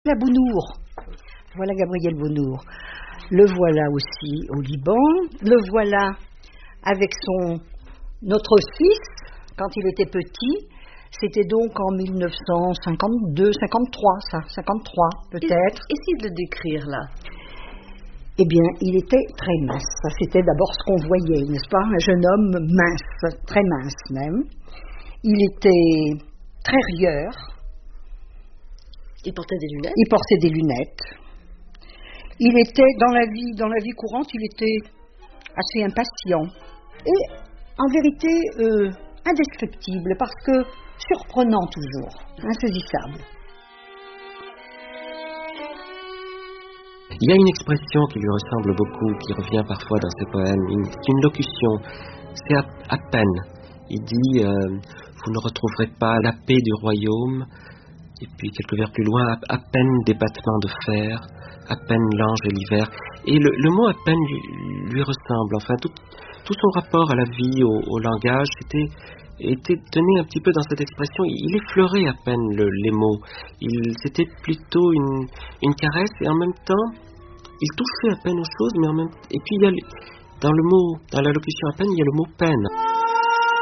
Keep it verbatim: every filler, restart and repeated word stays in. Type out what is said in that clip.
La Bounour. Voilà Gabriel Bounour. Le voilà aussi au Liban. Le voilà avec son notre fils quand il était petit. C'était donc en dix-neuf cent cinquante-deux, cinquante-trois, ça, cinquante-trois peut-être. Essayez de le décrire là. Eh bien, il était très mince. Ça, c'était d'abord ce qu'on voyait, n'est-ce pas? Un jeune homme mince, très mince même. Il était très rieur. Il portait des lunettes. Il portait des lunettes. Il était dans la vie, dans la vie courante, il était assez impatient et, en vérité, euh, indescriptible parce que surprenant toujours, insaisissable. Il y a une expression qui lui ressemble beaucoup, qui revient parfois dans ses poèmes, une, une locution, c'est à, à peine. Il dit euh, « Vous ne retrouverez pas la paix du royaume », et puis quelques vers plus loin, à, à peine des battements de fer, à peine l'ange et l'hiver. Et le, le mot « à peine » lui, lui ressemble, enfin tout, tout son rapport à la vie, au, au langage, était, était tenu un petit peu dans cette expression. Il effleurait à peine le, les mots, il, c'était plutôt une, une caresse, et en même temps, il touchait à peine aux choses, mais en même et puis il y a dans le mot, dans la locution à peine, il y a le mot peine.